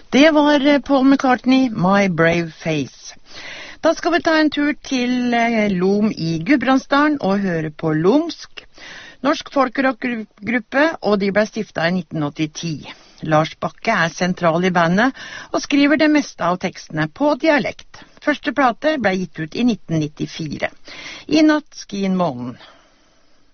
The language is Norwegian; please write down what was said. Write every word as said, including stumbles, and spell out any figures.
Det var Paul McCartney, My Brave Face. Da skal vi ta en tur til Lom i Gudbrandsdalen og høre på Lomsk. Norsk folkerockgruppe, og de ble stiftet i nitten åttiti. Lars Bakke er sentral i bandet og skriver det meste av tekstene på dialekt. Første plate ble gitt ut i nitten nittifire. I natt skin månen.